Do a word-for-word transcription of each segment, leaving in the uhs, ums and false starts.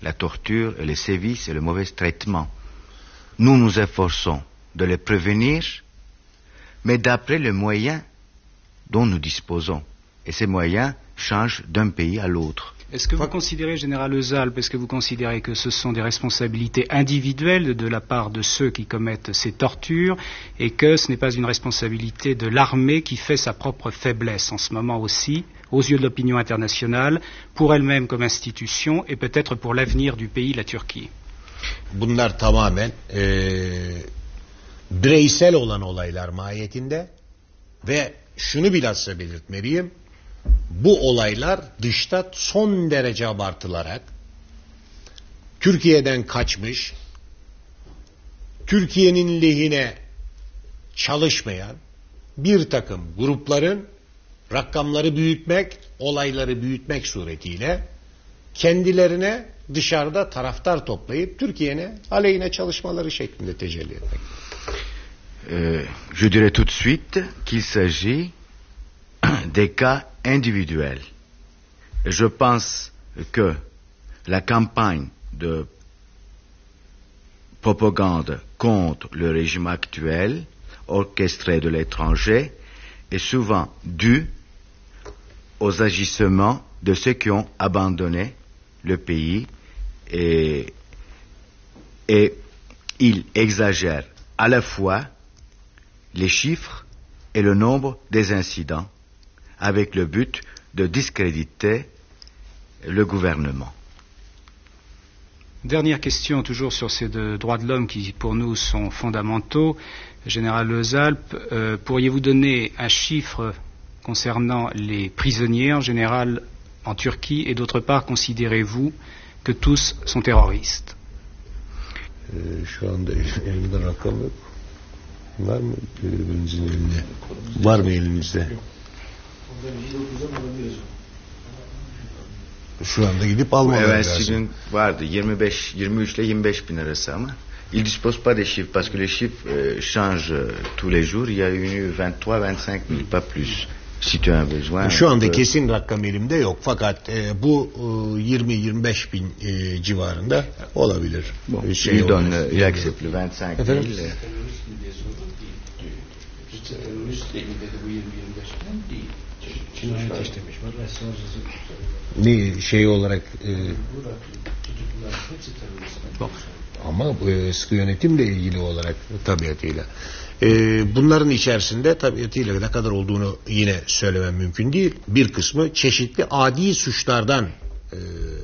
la torture, et les sévices et le mauvais traitement. Nous nous efforçons de les prévenir, mais d'après les moyens dont nous disposons. Et ces moyens changent d'un pays à l'autre. Est-ce que vous considérez, Général Euzalpes, est-ce que vous considérez que ce sont des responsabilités individuelles de la part de ceux qui commettent ces tortures et que ce n'est pas une responsabilité de l'armée qui fait sa propre faiblesse en ce moment aussi, aux yeux de l'opinion internationale, pour elle-même comme institution et peut-être pour l'avenir du pays, la Turquie? Bunlar tamamen e, bireysel olan olaylar mahiyetinde ve şunu bilhassa belirtmeliyim. Bu olaylar dışta son derece abartılarak Türkiye'den kaçmış, Türkiye'nin lehine çalışmayan bir takım grupların rakamları büyütmek, olayları büyütmek suretiyle kendilerine dışarıda taraftar toplayıp Türkiye'nin aleyhine çalışmaları şeklinde tecelli etmek. Euh, je dirais tout de suite qu'il s'agit des cas individuels. Et je pense que la campagne de propagande contre le régime actuel, orchestrée de l'étranger, est souvent due aux agissements de ceux qui ont abandonné le pays et, et ils exagèrent à la fois les chiffres et le nombre des incidents avec le but de discréditer le gouvernement. Dernière question, toujours sur ces deux droits de l'homme qui, pour nous, sont fondamentaux. Général Euzalpes, euh, pourriez-vous donner un chiffre concernant les prisonniers en général en Turquie et d'autre part, considérez-vous que tous sont terroristes? Şu anda elimde rakam yok. Var mı elinizin elinde? Var mı elinizde? Şu anda gidip almaları evet, lazım. Vardı yirmi beş, yirmi üç ile yirmi beş bin arası ama ils disposent pas des chiffres parce que les chiffres euh, changent euh, tous les jours. Il y a eu vingt-trois vingt-cinq mille, pas plus. Si tu as un besoin. Şu anda kesin rakam elimde yok fakat e, bu e, yirmi yirmi beş bin e, civarında olabilir. Bon, şey il donne, il accepte le vingt-cinq mille. Ne şey olarak e, ama e, sıkı yönetimle ilgili olarak tabiatıyla. E, bunların içerisinde tabiatıyla ne kadar olduğunu yine söylemem mümkün değil. Bir kısmı çeşitli adi suçlardan e,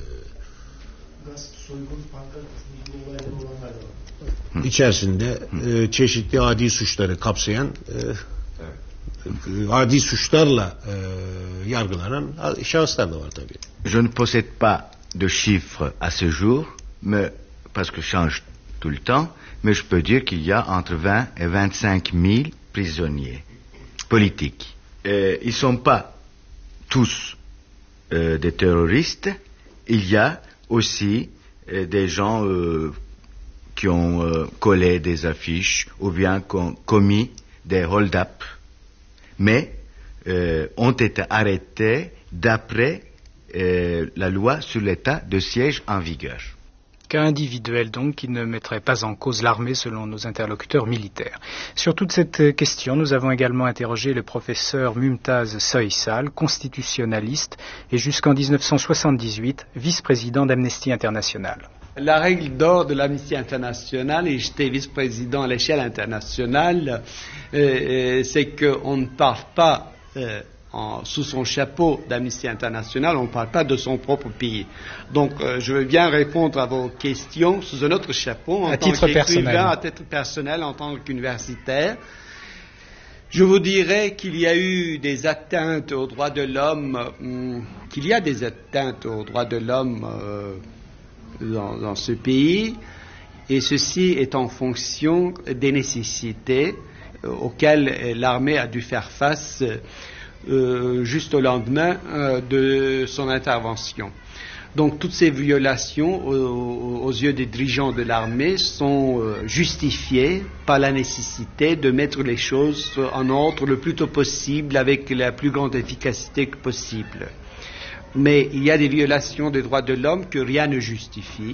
içerisinde e, çeşitli adi suçları kapsayan e, adi suçlarla e, yargılanan şahıslar da var tabii. Je ne possède pas de chiffres à ce jour, mais parce que change tout le temps, mais je peux dire qu'il y a entre vingt et vingt-cinq mille prisonniers politiques. Et ils ne sont pas tous euh, des terroristes. Il y a aussi euh, des gens euh, qui ont euh, collé des affiches ou bien qui ont commis des hold-up, mais euh, ont été arrêtés d'après euh, la loi sur l'état de siège en vigueur. Cas individuel donc qui ne mettrait pas en cause l'armée selon nos interlocuteurs militaires. Sur toute cette question, nous avons également interrogé le professeur Mümtaz Soysal, constitutionnaliste et jusqu'en dix-neuf cent soixante-dix-huit vice-président d'Amnesty International. La règle d'or de l'Amnesty International, et j'étais vice-président à l'échelle internationale, euh, c'est qu'on ne parle pas euh, En, sous son chapeau d'Amnesty International, on ne parle pas de son propre pays. Donc, euh, je veux bien répondre à vos questions sous un autre chapeau, en à tant qu'écrivain, à titre personnel, en tant qu'universitaire. Je vous dirais qu'il y a eu des atteintes aux droits de l'homme, hum, qu'il y a des atteintes aux droits de l'homme euh, dans, dans ce pays, et ceci est en fonction des nécessités euh, auxquelles l'armée a dû faire face euh, Euh, juste au lendemain euh, de son intervention. Donc toutes ces violations aux, aux yeux des dirigeants de l'armée sont euh, justifiées par la nécessité de mettre les choses en ordre le plus tôt possible avec la plus grande efficacité possible. Mais il y a des violations des droits de l'homme que rien ne justifie.